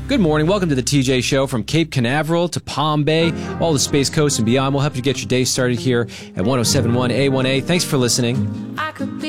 Good morning. Welcome to the TJ Show. From Cape Canaveral to Palm Bay, all the Space Coast and beyond. We'll help you get your day started here at 107.1 A1A. Thanks for listening.